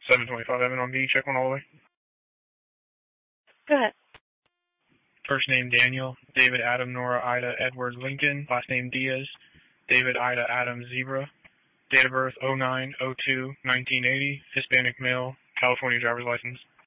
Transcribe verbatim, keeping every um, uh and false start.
seven twenty-five Evan on B. Check one all the way. Go ahead. First name Daniel, David Adam Nora Ida Edward Lincoln, last name Diaz, David Ida Adam Zebra, date of birth oh nine oh two nineteen eighty, Hispanic male, California driver's license.